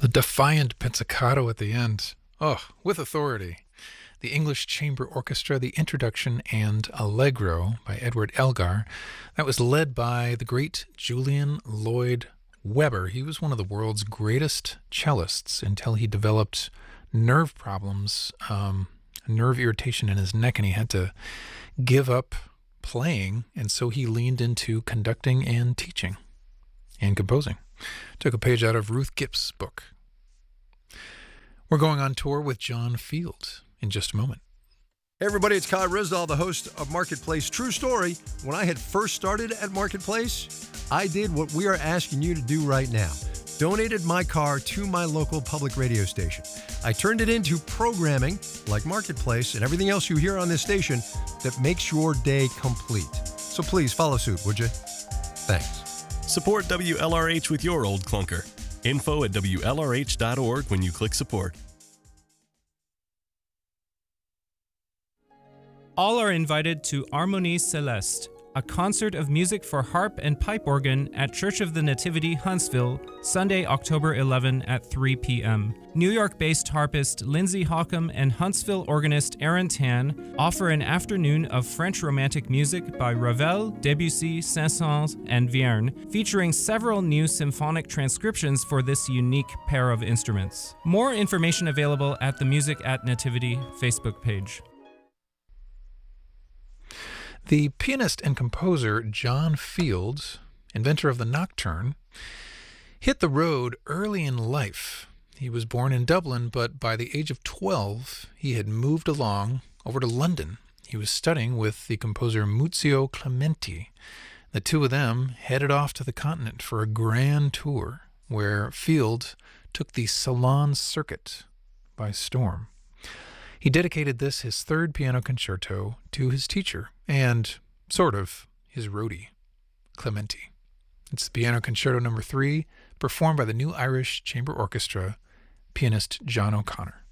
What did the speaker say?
The defiant pizzicato at the end. Oh, with authority. The English Chamber Orchestra, the introduction, and Allegro by Edward Elgar. That was led by the great Julian Lloyd Webber. He was one of the world's greatest cellists until he developed nerve problems, nerve irritation in his neck, and he had to give up playing, and so he leaned into conducting and teaching and composing. Took a page out of Ruth Gipp's book. We're going on tour with John Field in just a moment. Hey everybody, it's Kai Ryssdal, the host of Marketplace. True story, when I had first started at Marketplace, I did what we are asking you to do right now. Donated my car to my local public radio station. I turned it into programming, like Marketplace and everything else you hear on this station, that makes your day complete. So please follow suit, would you? Thanks. Support WLRH with your old clunker. Info at WLRH.org when you click support. All are invited to Harmonie Céleste, a concert of music for harp and pipe organ at Church of the Nativity, Huntsville, Sunday, October 11 at 3 p.m. New York-based harpist Lindsay Hockham and Huntsville organist Aaron Tan offer an afternoon of French Romantic music by Ravel, Debussy, Saint-Saëns, and Vierne, featuring several new symphonic transcriptions for this unique pair of instruments. More information available at the Music at Nativity Facebook page. The pianist and composer John Field, inventor of the nocturne, hit the road early in life. He was born in Dublin, but by the age of 12, he had moved along over to London. He was studying with the composer Muzio Clementi. The two of them headed off to the continent for a grand tour, where Field took the Salon circuit by storm. He dedicated this, his third piano concerto, to his teacher and, sort of, his roadie, Clementi. It's the Piano Concerto No. 3, performed by the New Irish Chamber Orchestra, pianist John O'Connor.